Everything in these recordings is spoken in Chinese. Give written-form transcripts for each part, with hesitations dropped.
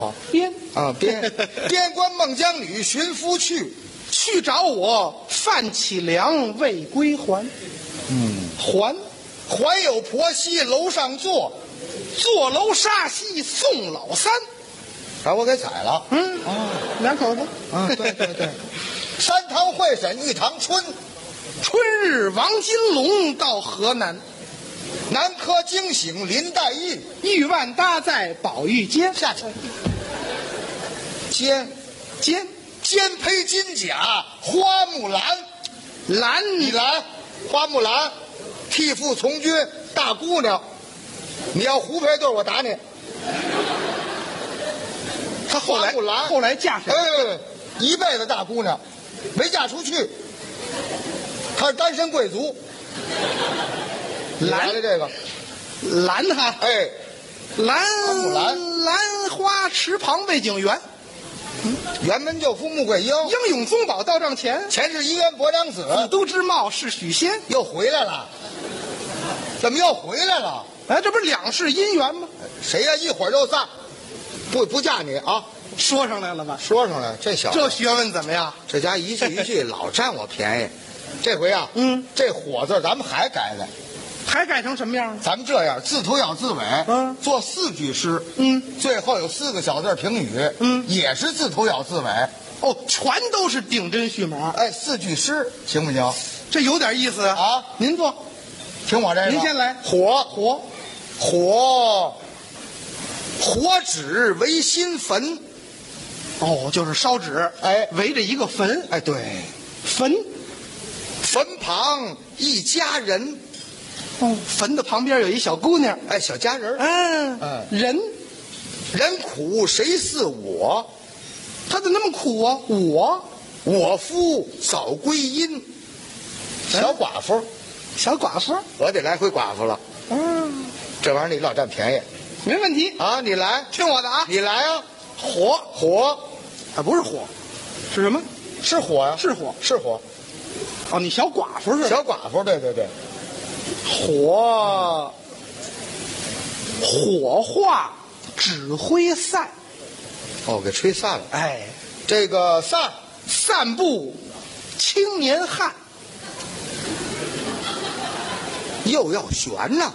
边啊，边关孟姜女寻夫去， 去找我范启良未归还。 还有婆媳楼上坐， 坐楼杀西送老三。 把我给踩了。 两口子。 对，三堂会审一堂春， 春日王金龙到河南， 南柯惊醒林黛玉， 玉万搭在宝玉间。 下去。肩披金甲花木兰，你兰花木兰，替父从军大姑娘，你要胡配对我打你。 她后来嫁谁？ 一辈子大姑娘，没嫁出去，她是单身贵族。来了这个兰哈，兰花池旁魏景元， 辕门舅父穆桂英， 英勇宗保到帐前， 前世一员伯娘子， 子都之貌是许仙， 又回来了。怎么又回来了？ 哎，这不是两世姻缘吗？ 谁呀？一会儿就散，不嫁你啊！ 说上来了吧？ 说上来，这小子这学问怎么样？ 这家一句一句老占我便宜。这回啊，这火字咱们还改改， 还改成什么样？ 咱们这样，字头咬字尾，做4句诗，最后有4个小字评语，也是字头咬字尾。 哦，全都是顶针续码。 哎，4句诗行不行？ 这有点意思啊！您坐， 听我这个。 您先来。 火纸为新坟。 哦，就是烧纸，围着一个坟。 哎，对， 坟旁一家人。 坟的旁边有一小姑娘。 哎，小家人。 人苦谁似我？ 他怎么那么苦啊？ 我夫早归阴。小寡妇，我得来回寡妇了。这玩意儿你老占便宜。 没问题啊，你来， 听我的啊， 你来啊。 火啊，不是火，是什么？ 是火呀， 是火。 哦， 你小寡妇是？ 小寡妇，对。 火化指挥散。 给吹散了。 哎， 这个散步青年汉， 又要悬呢。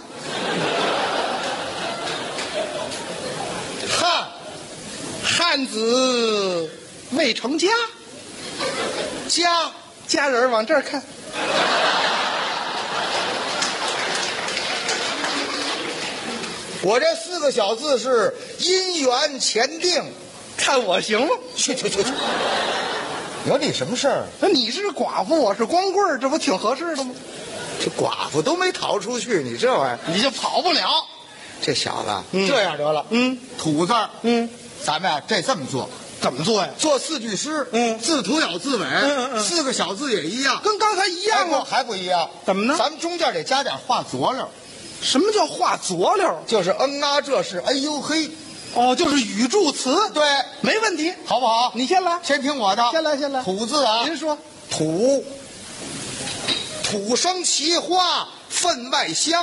汉子未成家，家人往这儿看。 我这4个小字是姻缘前定， 看我行吗？ 去！有你什么事儿？ 那你是寡妇，我是光棍，这不挺合适的吗？ 这寡妇都没逃出去，你这玩意儿你就跑不了。 这小子，这样得了，土字，咱们这么做， 怎么做呀？ 做4句诗，字头咬字尾，4个小字也一样， 跟刚才一样啊， 还不一样？ 怎么呢？ 咱们中间得加点画佐料。 什么叫画佐料？ 就是这是哎呦嘿。 就是语助词。 对， 没问题， 好不好？ 你先来， 先听我的。 先来。 土字啊， 您说。 土生奇花分外香。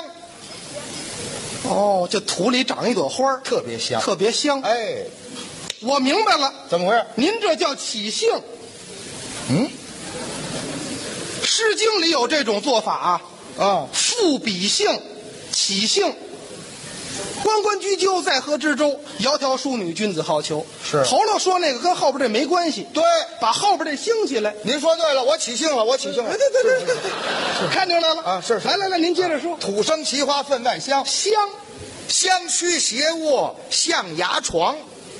这土里长一朵花， 特别香。哎， 我明白了， 怎么回事？ 您这叫起兴。诗经里有这种做法啊。赋比兴，起兴。关关雎鸠，在河之洲。窈窕淑女，君子好逑。 是头头说那个跟后边这没关系。 对， 把后边这兴起来。 您说对了，我起兴了。 对，看出来了啊！是。 来，您接着说。 土生奇花分外香，香躯斜卧象牙床。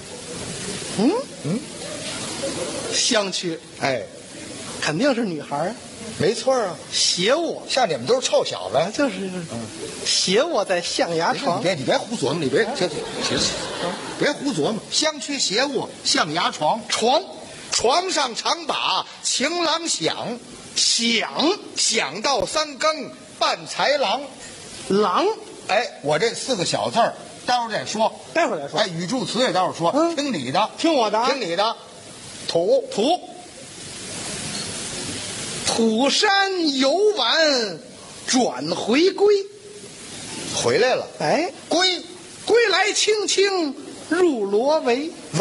香躯，肯定是女孩啊。 没错啊， 斜卧， 像你们都是臭小子， 就是斜卧在象牙床。 你别胡琢磨，你别别胡琢磨。香躯斜卧象牙床，床上常把情郎想到3更伴才郎。我这4个小字儿，待会儿再说。语助词也待会儿说。听你的， 听我的， 听你的。 土山游玩转回归， 回来了。 归来青青入罗帷。